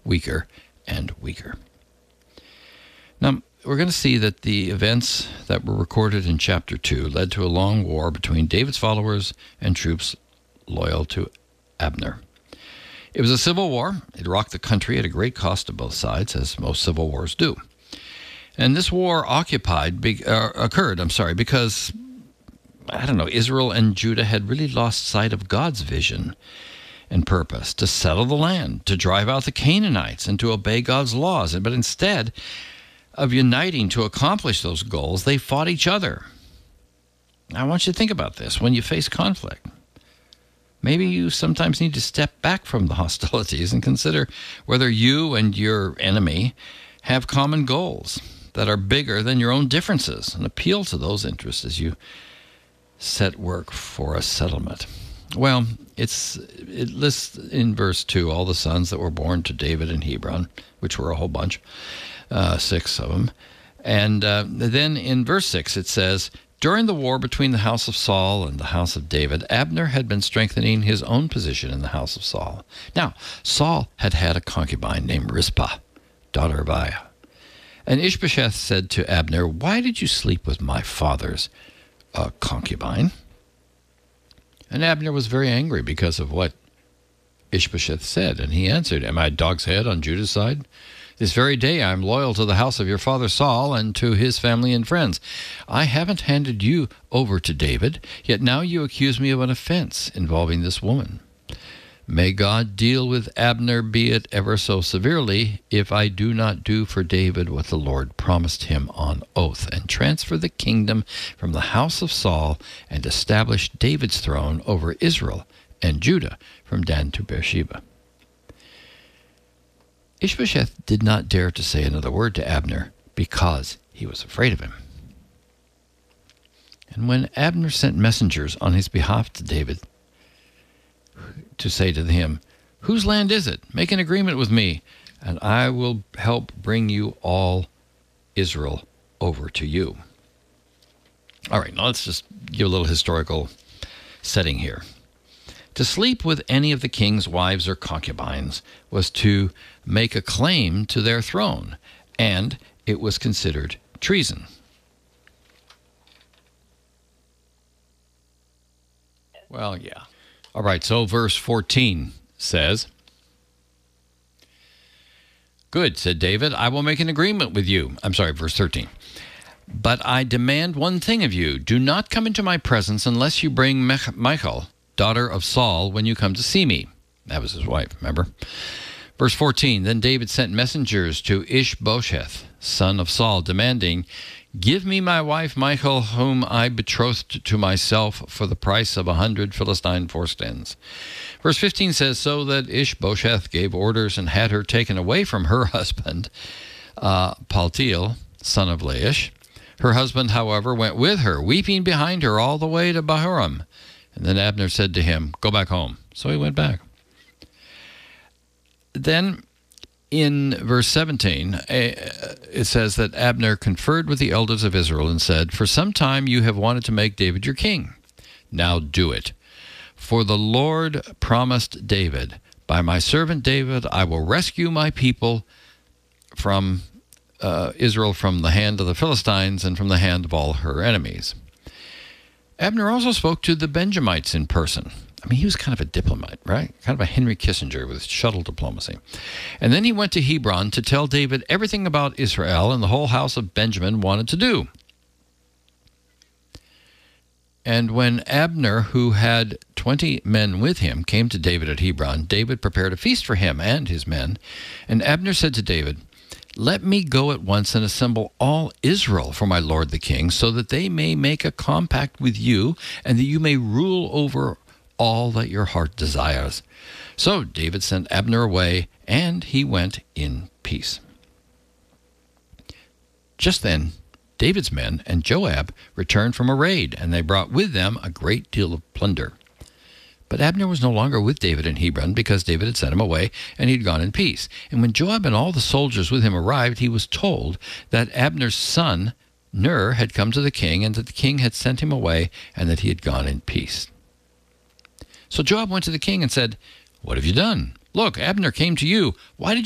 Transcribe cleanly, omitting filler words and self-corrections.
weaker and weaker. Now, we're going to see that the events that were recorded in chapter 2 led to a long war between David's followers and troops loyal to Abner. It was a civil war. It rocked the country at a great cost to both sides, as most civil wars do. And this war occurred because, Israel and Judah had really lost sight of God's vision and purpose to settle the land, to drive out the Canaanites, and to obey God's laws. But instead of uniting to accomplish those goals, they fought each other. I want you to think about this when you face conflict. Maybe you sometimes need to step back from the hostilities and consider whether you and your enemy have common goals that are bigger than your own differences, and appeal to those interests as you set work for a settlement. Well, it lists in verse 2 all the sons that were born to David in Hebron, which were a whole bunch, 6 of them. And then in verse 6 it says, during the war between the house of Saul and the house of David, Abner had been strengthening his own position in the house of Saul. Now, Saul had a concubine named Rizpah, daughter of Aiah. And Ishbosheth said to Abner, why did you sleep with my father's concubine? And Abner was very angry because of what Ishbosheth said. And he answered, am I a dog's head on Judah's side? This very day I am loyal to the house of your father Saul and to his family and friends. I haven't handed you over to David, yet now you accuse me of an offense involving this woman. May God deal with Abner, be it ever so severely, if I do not do for David what the Lord promised him on oath, and transfer the kingdom from the house of Saul, and establish David's throne over Israel and Judah from Dan to Beersheba. Ishbosheth did not dare to say another word to Abner because he was afraid of him. And when Abner sent messengers on his behalf to David to say to him, whose land is it? Make an agreement with me, and I will help bring you all Israel over to you. All right, now let's just give a little historical setting here. To sleep with any of the king's wives or concubines was to make a claim to their throne, and it was considered treason. Well, yeah. All right, so verse 14 says, good, said David, I will make an agreement with you. I'm sorry, verse 13. But I demand one thing of you. Do not come into my presence unless you bring Michal, daughter of Saul, when you come to see me. That was his wife, remember? Verse 14, then David sent messengers to Ishbosheth, son of Saul, demanding, give me my wife Michal, whom I betrothed to myself for the price of 100 Philistine foreskins. Verse 15 says, so that Ishbosheth gave orders and had her taken away from her husband, Paltiel, son of Laish. Her husband, however, went with her, weeping behind her all the way to Bahurim. And then Abner said to him, go back home. So he went back. Then in verse 17, it says that Abner conferred with the elders of Israel and said, for some time you have wanted to make David your king. Now do it. For the Lord promised David, by my servant David, I will rescue my people from Israel from the hand of the Philistines and from the hand of all her enemies. Abner also spoke to the Benjamites in person. I mean, he was kind of a diplomat, right? Kind of a Henry Kissinger with shuttle diplomacy. And then he went to Hebron to tell David everything about Israel and the whole house of Benjamin wanted to do. And when Abner, who had 20 men with him, came to David at Hebron, David prepared a feast for him and his men. And Abner said to David, let me go at once and assemble all Israel for my lord the king, so that they may make a compact with you, and that you may rule over all that your heart desires. So David sent Abner away, and he went in peace. Just then, David's men and Joab returned from a raid, and they brought with them a great deal of plunder. But Abner was no longer with David in Hebron, because David had sent him away, and he had gone in peace. And when Joab and all the soldiers with him arrived, he was told that Abner's son, Ner, had come to the king, and that the king had sent him away, and that he had gone in peace. So Joab went to the king and said, what have you done? Look, Abner came to you. Why did